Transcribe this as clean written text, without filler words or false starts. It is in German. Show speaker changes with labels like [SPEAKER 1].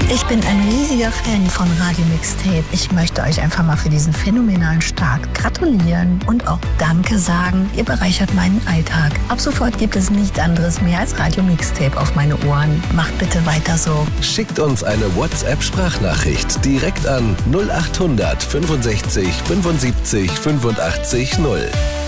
[SPEAKER 1] Ich bin ein riesiger Fan von Radio Mixtape. Ich möchte euch einfach mal für diesen phänomenalen Start gratulieren und auch Danke sagen. Ihr bereichert meinen Alltag. Ab sofort gibt es nichts anderes mehr als Radio Mixtape auf meine Ohren. Macht bitte weiter so.
[SPEAKER 2] Schickt uns eine WhatsApp-Sprachnachricht direkt an 0800 65 75 85 0.